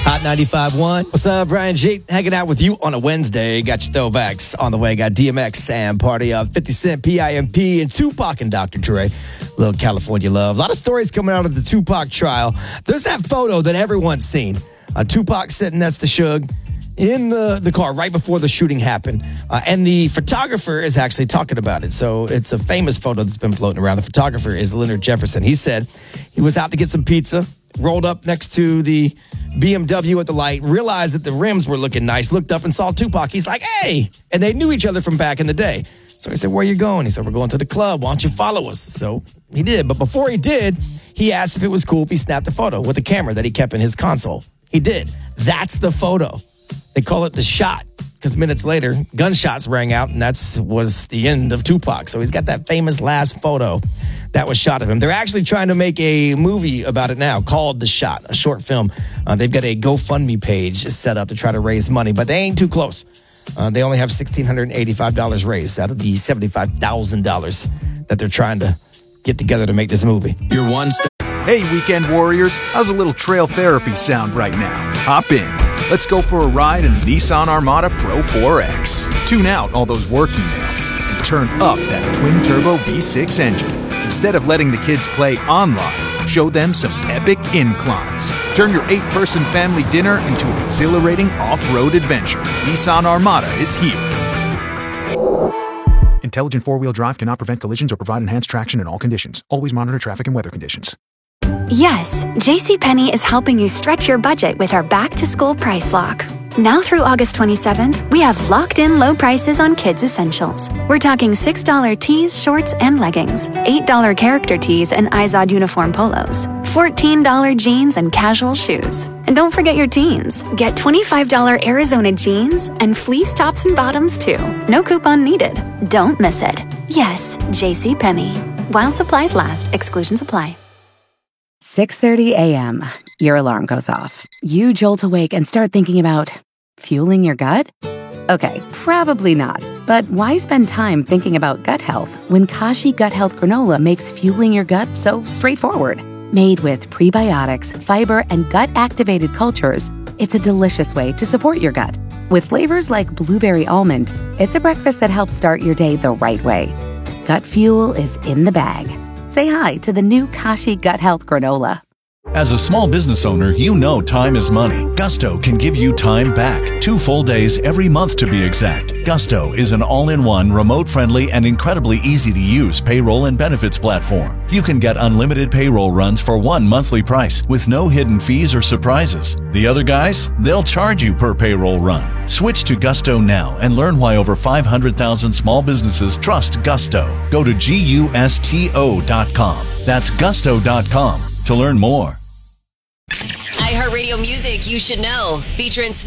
Hot 95.1. What's up, Brian G? Hanging out with you on a Wednesday. Got your throwbacks on the way. Got DMX and Party Up, 50 Cent, PIMP, and Tupac and Dr. Dre. Little California love. A lot of stories coming out of the Tupac trial. There's that photo that everyone's seen. Tupac sitting next to Suge in the car right before the shooting happened. And the photographer is actually talking about it. So it's a famous photo that's been floating around. The photographer is Leonard Jefferson. He said he was out to get some pizza, rolled up next to the BMW at the light, realized that the rims were looking nice, looked up and saw Tupac. He's like, hey! And they knew each other from back in the day. So he said, where are you going? He said, we're going to the club. Why don't you follow us? So he did. But before he did, he asked if it was cool if he snapped a photo with a camera that he kept in his console. He did. That's the photo. They call it the shot because minutes later, gunshots rang out, and that was the end of Tupac. So he's got that famous last photo that was shot of him. They're actually trying to make a movie about it now called The Shot, a short film. They've got a GoFundMe page set up to try to raise money, but they ain't too close. They only have $1,685 raised out of the $75,000 that they're trying to get together to make this movie. You're one step. Hey, weekend warriors, how's a little trail therapy sound right now? Hop in. Let's go for a ride in the Nissan Armada Pro 4X. Tune out all those work emails and turn up that twin-turbo V6 engine. Instead of letting the kids play online, show them some epic inclines. Turn your 8-person family dinner into an exhilarating off-road adventure. Nissan Armada is here. Intelligent four-wheel drive cannot prevent collisions or provide enhanced traction in all conditions. Always monitor traffic and weather conditions. Yes, JCPenney is helping you stretch your budget with our back-to-school price lock. Now through August 27th, we have locked-in low prices on kids' essentials. We're talking $6 tees, shorts, and leggings, $8 character tees and Izod uniform polos, $14 jeans and casual shoes. And don't forget your teens. Get $25 Arizona jeans and fleece tops and bottoms, too. No coupon needed. Don't miss it. Yes, JCPenney. While supplies last, exclusions apply. 6:30 a.m. Your alarm goes off. You jolt awake and start thinking about fueling your gut? Okay, probably not. But why spend time thinking about gut health when Kashi Gut Health Granola makes fueling your gut so straightforward? Made with prebiotics, fiber, and gut-activated cultures, it's a delicious way to support your gut. With flavors like blueberry almond, it's a breakfast that helps start your day the right way. Gut fuel is in the bag. Say hi to the new Kashi Gut Health Granola. As a small business owner, you know time is money. Gusto can give you time back. 2 full days every month to be exact. Gusto is an all-in-one, remote-friendly, and incredibly easy-to-use payroll and benefits platform. You can get unlimited payroll runs for one monthly price with no hidden fees or surprises. The other guys, they'll charge you per payroll run. Switch to Gusto now and learn why over 500,000 small businesses trust Gusto. Go to GUSTO.com. That's Gusto.com to learn more. iHeartRadio Music, You Should Know, featuring